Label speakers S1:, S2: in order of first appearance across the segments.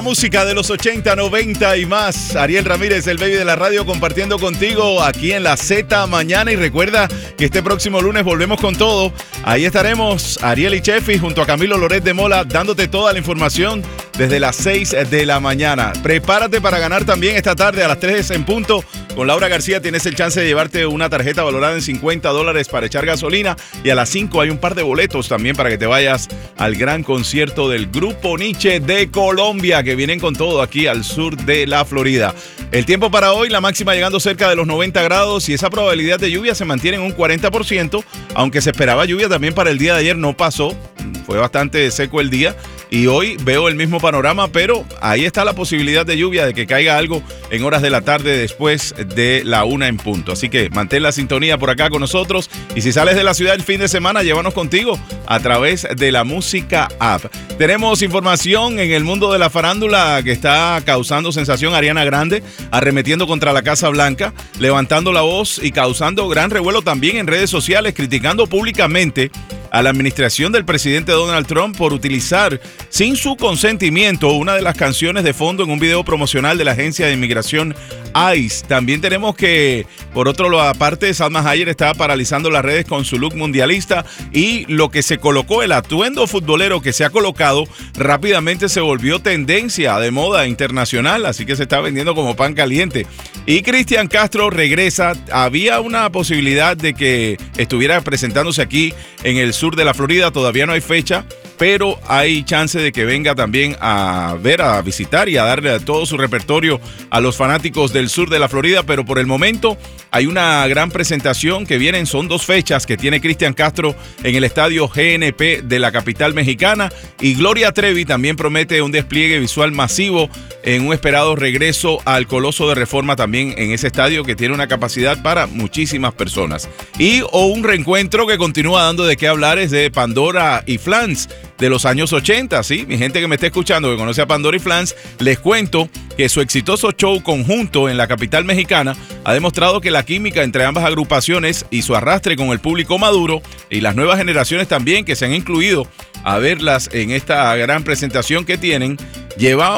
S1: Música de los 80, 90 y más. Ariel Ramírez, el baby de la radio, compartiendo contigo aquí en la Z Mañana. Y recuerda que este próximo lunes volvemos con todo. Ahí estaremos Ariel y Chefi junto a Camilo Loret de Mola dándote toda la información desde las 6 de la mañana. Prepárate para ganar también esta tarde a las 3 en punto. Con Laura García tienes el chance de llevarte una tarjeta valorada en $50 para echar gasolina. Y a las 5 hay un par de boletos también para que te vayas al gran concierto del Grupo Nietzsche de Colombia, que vienen con todo aquí al sur de la Florida. El tiempo para hoy, la máxima llegando cerca de los 90 grados y esa probabilidad de lluvia se mantiene en un 40%, aunque se esperaba lluvia también para el día de ayer, no pasó, fue bastante seco el día. Y hoy veo el mismo panorama, pero ahí está la posibilidad de lluvia, de que caiga algo en horas de la tarde después de la 1 en punto. Así que mantén la sintonía por acá con nosotros. Y si sales de la ciudad el fin de semana, llévanos contigo a través de la Música App. Tenemos información en el mundo de la farándula que está causando sensación. Ariana Grande arremetiendo contra la Casa Blanca, levantando la voz y causando gran revuelo también en redes sociales, criticando públicamente a la administración del presidente Donald Trump por utilizar sin su consentimiento una de las canciones de fondo en un video promocional de la agencia de inmigración ICE. También tenemos que, por otro lado, aparte, Salma Hayek está paralizando las redes con su look mundialista y lo que se colocó, el atuendo futbolero que se ha colocado, rápidamente se volvió tendencia de moda internacional, así que se está vendiendo como pan caliente. Y Cristian Castro regresa. Había una posibilidad de que estuviera presentándose aquí en el sur de la Florida, todavía no hay fecha, pero hay chance de que venga también a ver, a visitar y a darle todo su repertorio a los fanáticos del sur de la Florida. Pero por el momento hay una gran presentación que vienen, son 2 fechas que tiene Cristian Castro en el estadio GNP de la capital mexicana, y Gloria Trevi también promete un despliegue visual masivo en un esperado regreso al Coloso de Reforma también en ese estadio que tiene una capacidad para muchísimas personas. Y un reencuentro que continúa dando de qué hablar es de Pandora y Flans de los años 80, ¿sí? Mi gente que me está escuchando, que conoce a Pandora y Flans, les cuento que su exitoso show conjunto en la capital mexicana ha demostrado que la química entre ambas agrupaciones y su arrastre con el público maduro y las nuevas generaciones también que se han incluido a verlas en esta gran presentación que tienen, lleva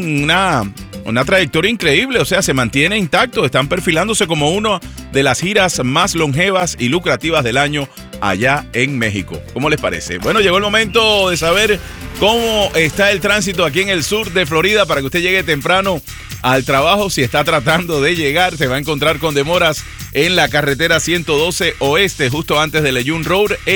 S1: una trayectoria increíble, o sea, se mantiene intacto, están perfilándose como una de las giras más longevas y lucrativas del año allá en México. ¿Cómo les parece? Bueno, llegó el momento de saber cómo está el tránsito aquí en el sur de Florida para que usted llegue temprano al trabajo. Si está tratando de llegar, se va a encontrar con demoras en la carretera 112 Oeste, justo antes de Lejeune Road.